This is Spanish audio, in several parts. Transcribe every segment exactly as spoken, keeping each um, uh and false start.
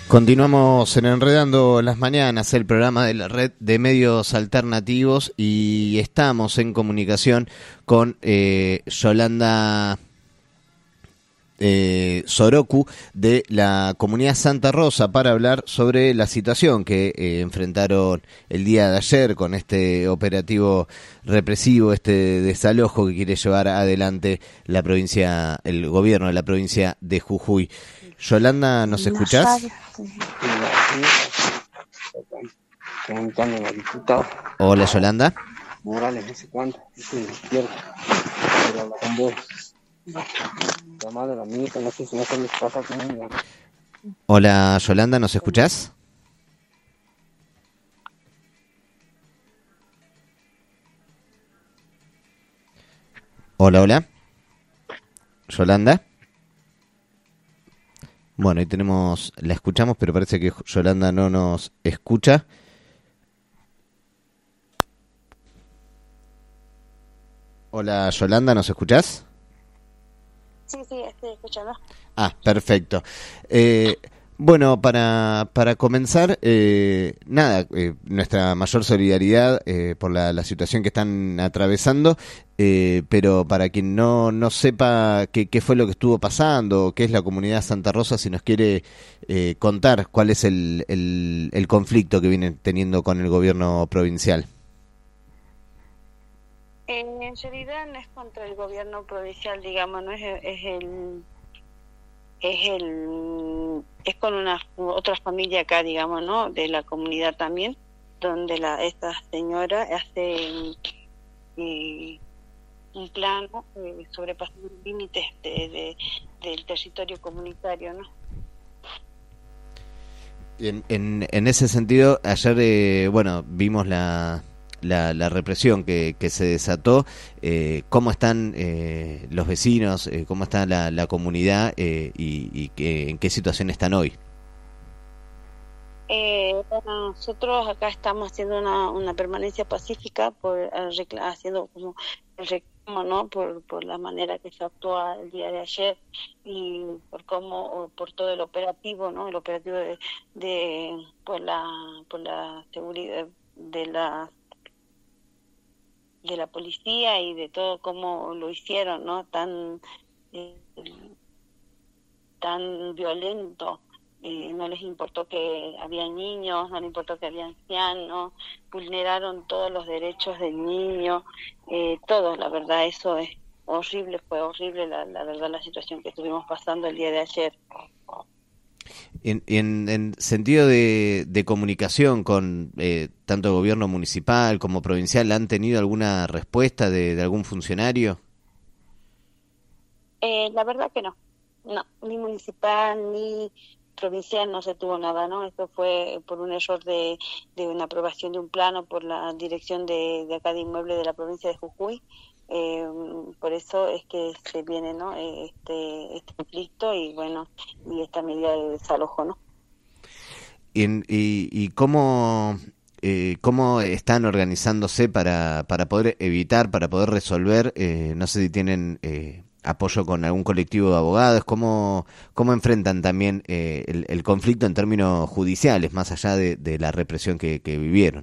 Continuamos en Enredando las Mañanas, el programa de la red de medios alternativos, y estamos en comunicación con eh, Yolanda eh, Soroku de la comunidad Santa Rosa para hablar sobre la situación que eh, enfrentaron el día de ayer con este operativo represivo, este desalojo que quiere llevar adelante la provincia, el gobierno de la provincia de Jujuy. Yolanda, ¿nos escuchás? Hola, Yolanda. Morales, no sé cuánto, estoy despierto. Pero habla con vos. La madre, la mía, no sé si no se les pasa conmigo. Hola, Yolanda, ¿nos escuchás? Hola, hola. Yolanda. Bueno, ahí tenemos, la escuchamos, pero parece que Yolanda no nos escucha. Hola, Yolanda, ¿nos escuchás? Sí, sí, estoy escuchando. Ah, perfecto. Eh, bueno, para, para comenzar, eh, nada, eh, nuestra mayor solidaridad eh, por la, la situación que están atravesando, eh, pero para quien no, no sepa qué, qué fue lo que estuvo pasando, qué es la comunidad Santa Rosa, si nos quiere eh, contar cuál es el, el, el conflicto que vienen teniendo con el gobierno provincial. Eh, en realidad no es contra el gobierno provincial, digamos, no es, es el es el es con una otra familia acá, digamos, ¿no? De la comunidad también, donde la esta señora hace eh, un plano eh, sobrepasando límites de, de, del territorio comunitario, ¿no? En, en, en ese sentido, ayer, eh, bueno, vimos la, la, la represión que, que se desató. Eh, ¿Cómo están eh, los vecinos? Eh, ¿Cómo está la, la comunidad? Eh, y y que, ¿en qué situación están hoy? Eh, bueno, nosotros acá estamos haciendo una, una permanencia pacífica, por recla- haciendo como el reclamo, ¿no? Por, por la manera que se actuó el día de ayer y por cómo, por todo el operativo, ¿no? El operativo de, de por la por la seguridad de la de la policía y de todo cómo lo hicieron, ¿no? Tan eh, tan violento. Eh, no les importó que había niños, no les importó que había ancianos, vulneraron todos los derechos del niño, eh, todos, la verdad, eso es horrible, fue horrible la, la verdad la situación que estuvimos pasando el día de ayer. En, en, en sentido de, de comunicación con eh, tanto el gobierno municipal como provincial, ¿han tenido alguna respuesta de, de algún funcionario? Eh, la verdad que no, no, ni municipal ni provincial no se tuvo nada, ¿no? Esto fue por un error de, de una aprobación de un plano por la dirección de, de acá de inmueble de la provincia de Jujuy. Eh, por eso es que se viene, ¿no? Este, este conflicto y bueno, y esta medida de desalojo, ¿no? Y, y, y cómo, eh, cómo están organizándose para, para poder evitar, para poder resolver, eh, no sé si tienen eh, apoyo con algún colectivo de abogados, cómo, cómo enfrentan también eh, el, el conflicto en términos judiciales, más allá de, de la represión que, que vivieron.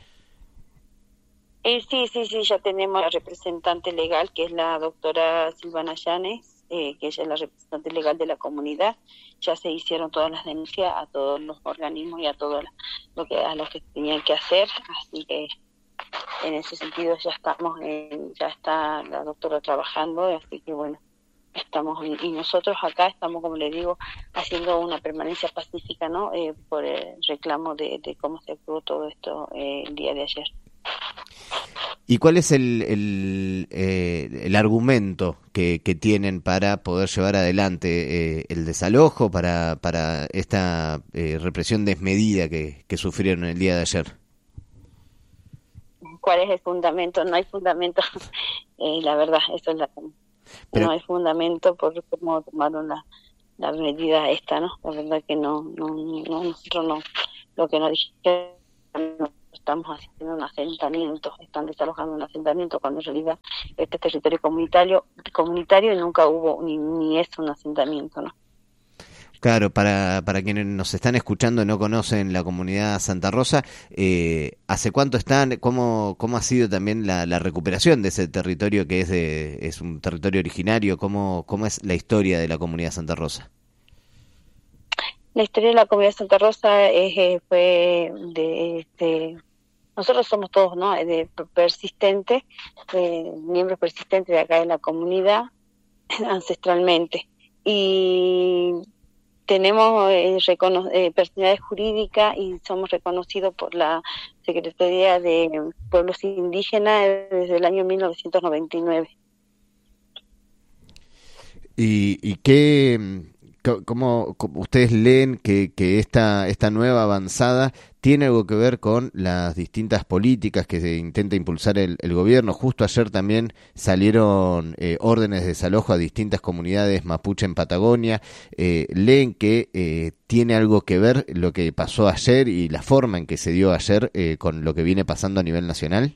Eh, sí, sí, sí, ya tenemos la representante legal, que es la doctora Silvana Llanes, eh, que ella es la representante legal de la comunidad. Ya se hicieron todas las denuncias a todos los organismos y a todo lo que a los que tenían que hacer, así que en ese sentido ya estamos, en, ya está la doctora trabajando, así que bueno, estamos y nosotros acá estamos, como le digo, haciendo una permanencia pacífica, ¿no? Eh, por el reclamo de, de cómo se actuó todo esto eh, el día de ayer. ¿Y cuál es el, el, eh, el argumento que, que tienen para poder llevar adelante eh, el desalojo, para, para esta eh, represión desmedida que, que sufrieron el día de ayer? ¿Cuál es el fundamento? No hay fundamento, eh, la verdad, eso es la... Pero... no hay fundamento por cómo tomaron la, la medida esta, ¿no? La verdad que no, no, no nosotros no, lo que nos dijeron, no estamos haciendo un asentamiento, están desalojando un asentamiento cuando en realidad este territorio comunitario, comunitario nunca hubo ni, ni es un asentamiento, ¿no? Claro, para, para quienes nos están escuchando y no conocen la comunidad Santa Rosa, eh, ¿hace cuánto están? ¿Cómo, cómo ha sido también la, la recuperación de ese territorio que es de, es un territorio originario? ¿Cómo, cómo es la historia de la comunidad Santa Rosa? La historia de la comunidad Santa Rosa es, eh, fue de, de... Nosotros somos todos, ¿no?, de persistentes, de miembros persistentes de acá de la comunidad, ancestralmente. Y tenemos eh, recono eh, personalidad jurídica y somos reconocidos por la Secretaría de Pueblos Indígenas desde el año mil novecientos noventa y nueve. ¿Y, y qué, cómo, cómo ustedes leen que, que esta, esta nueva avanzada tiene algo que ver con las distintas políticas que se intenta impulsar el, el gobierno? Justo ayer también salieron eh, órdenes de desalojo a distintas comunidades mapuche en Patagonia. Eh, ¿Leen que eh, tiene algo que ver lo que pasó ayer y la forma en que se dio ayer eh, con lo que viene pasando a nivel nacional?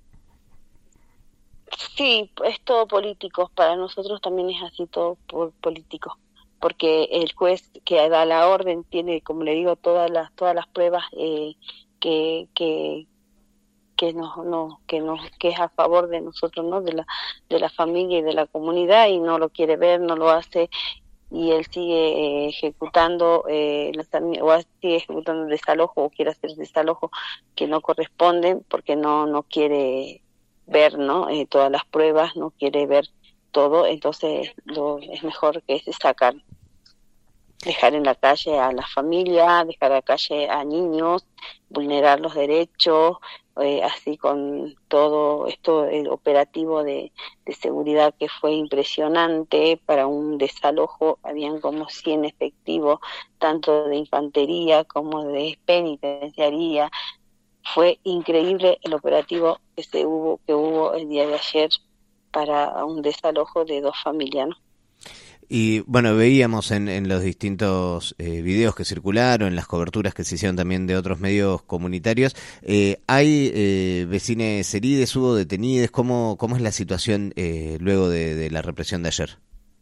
Sí, es todo político. Para nosotros también es así, todo por político. Porque el juez que da la orden tiene, como le digo, todas las todas las pruebas eh, que que que nos no que nos que es a favor de nosotros, ¿no?, de la de la familia y de la comunidad, y no lo quiere ver, no lo hace, y él sigue eh, ejecutando eh, las, o sigue ejecutando el desalojo, o quiere hacer desalojo que no corresponden, porque no no quiere ver, ¿no?, eh, todas las pruebas, no quiere ver todo. Entonces lo es mejor que se sacan, dejar en la calle a la familia, dejar en la calle a niños, vulnerar los derechos, eh, así con todo esto, el operativo de, de seguridad que fue impresionante. Para un desalojo habían como cien efectivos, tanto de infantería como de penitenciaría. Fue increíble el operativo que se hubo que hubo el día de ayer para un desalojo de dos familias, ¿no? Y bueno, veíamos en, en los distintos eh, videos que circularon, en las coberturas que se hicieron también de otros medios comunitarios, eh, ¿hay eh, vecines heridos, hubo detenidos? ¿Cómo, cómo es la situación eh, luego de, de la represión de ayer?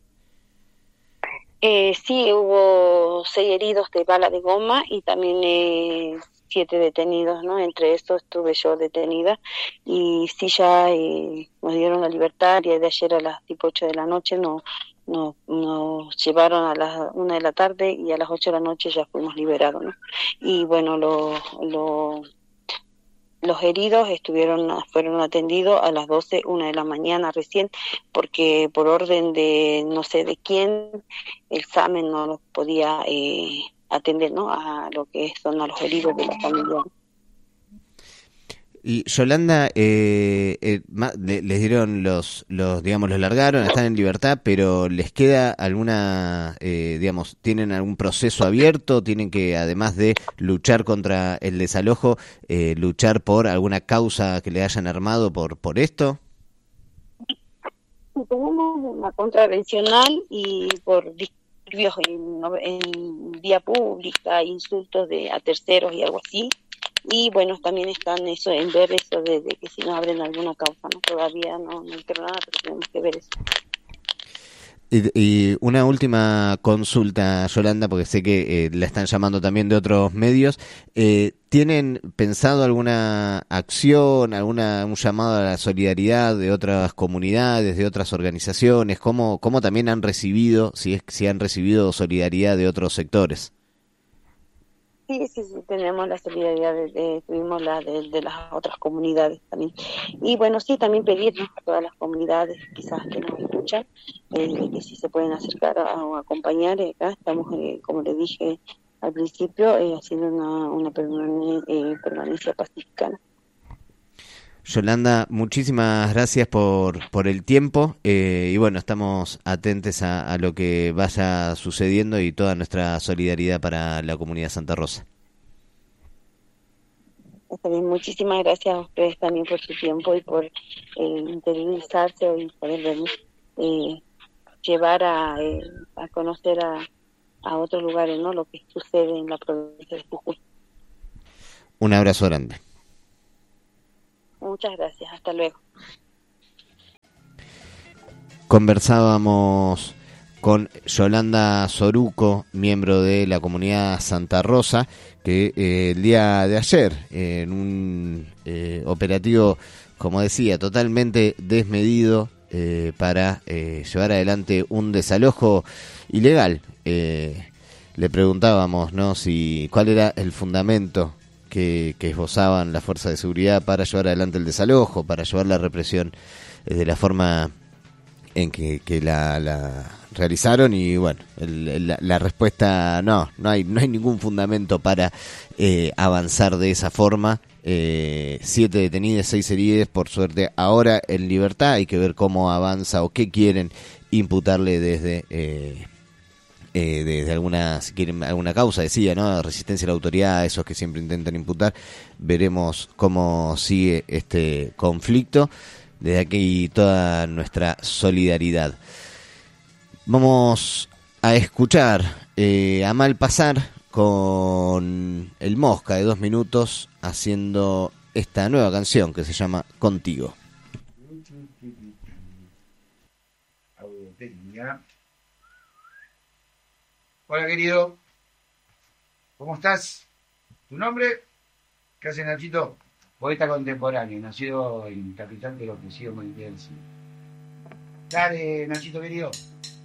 Eh, sí, hubo seis heridos de bala de goma y también eh, siete detenidos, ¿no? Entre estos estuve yo detenida, y sí, ya eh, nos dieron la libertad. Y de ayer a las tipo ocho de la noche no Nos, nos llevaron a las una de la tarde, y a las ocho de la noche ya fuimos liberados, ¿no? Y bueno, lo, lo, los heridos estuvieron fueron atendidos a las doce, una de la mañana recién, porque por orden de no sé de quién, el SAMEN no los podía eh, atender, ¿no?, a lo que son a los heridos de la familia. Y Yolanda, eh, eh, ma, le, les dieron los, los, digamos, los largaron, están en libertad, pero ¿les queda alguna, eh, digamos, tienen algún proceso abierto? ¿Tienen que, además de luchar contra el desalojo, eh, luchar por alguna causa que le hayan armado por, por esto? Tenemos una contravencional y por disturbios en, en vía pública, insultos de a terceros y algo así. Y bueno, también están eso en ver eso de, de que si nos abren alguna causa, ¿no? Todavía no, no entró nada, pero tenemos que ver eso. Y, y una última consulta, Yolanda, porque sé que eh, la están llamando también de otros medios. Eh, ¿Tienen pensado alguna acción, alguna un llamado a la solidaridad de otras comunidades, de otras organizaciones? ¿Cómo, cómo también han recibido, si es si han recibido solidaridad de otros sectores? Sí, sí, sí, tenemos la solidaridad, de, de, tuvimos la de, de las otras comunidades también. Y bueno, sí, también pedirnos a todas las comunidades, quizás que nos escuchan, eh, que si se pueden acercar a, o acompañar. Eh, acá estamos, eh, como les dije al principio, eh, haciendo una, una permane- eh, permanencia pacífica, ¿no? Yolanda, muchísimas gracias por, por el tiempo eh, y bueno, estamos atentos a, a lo que vaya sucediendo, y toda nuestra solidaridad para la comunidad Santa Rosa. Está bien, muchísimas gracias a ustedes también por su tiempo y por eh, interiorizarse y poder eh, llevar a, eh, a conocer a, a otros lugares, ¿no?, lo que sucede en la provincia de Jujuy. Un abrazo grande. Muchas gracias, hasta luego. Conversábamos con Yolanda Soruco, miembro de la comunidad Santa Rosa, que eh, el día de ayer, eh, en un eh, operativo, como decía, totalmente desmedido eh, para eh, llevar adelante un desalojo ilegal. Eh, le preguntábamos, ¿no?, si cuál era el fundamento que, que esbozaban las fuerzas de seguridad para llevar adelante el desalojo, para llevar la represión eh, de la forma en que, que la, la realizaron, y bueno, el, el, la, la respuesta no, no hay, no hay ningún fundamento para eh, avanzar de esa forma. Eh, siete detenidas, seis heridas, por suerte ahora en libertad. Hay que ver cómo avanza o qué quieren imputarle desde eh, eh, desde alguna, si quieren, alguna causa, decía, ¿no?, resistencia a la autoridad, esos que siempre intentan imputar. Veremos cómo sigue este conflicto. Desde aquí toda nuestra solidaridad. Vamos a escuchar eh, a Mal Pasar con el Mosca de Dos Minutos haciendo esta nueva canción que se llama Contigo. Hola, querido, ¿cómo estás? ¿Tu nombre? ¿Qué hace, Nachito? Poeta contemporáneo, nacido en Capital, pero creció muy bien. Dale, Nachito, querido.